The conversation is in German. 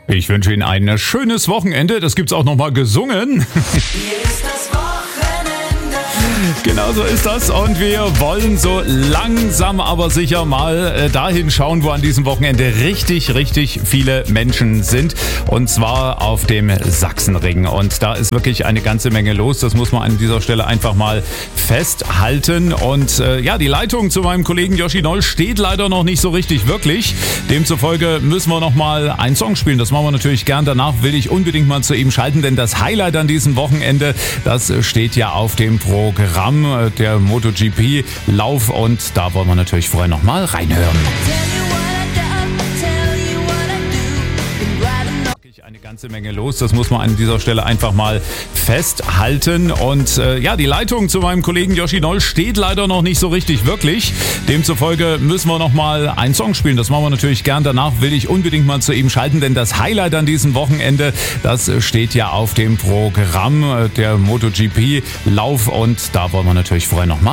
Ich wünsche Ihnen ein schönes Wochenende. Das gibt's auch nochmal gesungen. Hier ist das Wochenende. Genau so ist das. Und wir wollen so langsam aber sicher mal dahin schauen, wo an diesem Wochenende richtig viele Menschen sind. Und zwar auf dem Sachsenring. Und da ist wirklich eine ganze Menge los. Das muss man an dieser Stelle einfach mal festhalten. Und die Leitung zu meinem Kollegen Yoshi Noll steht leider noch nicht so richtig wirklich. Demzufolge müssen wir noch mal einen Song spielen. Das machen wir natürlich gern. Danach will ich unbedingt mal zu ihm schalten, denn das Highlight an diesem Wochenende, das steht ja auf dem Programm, der MotoGP-Lauf. Und da wollen wir natürlich vorher noch mal reinhören. Eine ganze Menge los, das muss man an dieser Stelle einfach mal festhalten. Und die Leitung zu meinem Kollegen Yoshi Noll steht leider noch nicht so richtig wirklich. Demzufolge müssen wir noch mal einen Song spielen. Das machen wir natürlich gern. Danach will ich unbedingt mal zu ihm schalten, denn das Highlight an diesem Wochenende, das steht ja auf dem Programm, der MotoGP-Lauf. Und da wollen wir natürlich vorher noch mal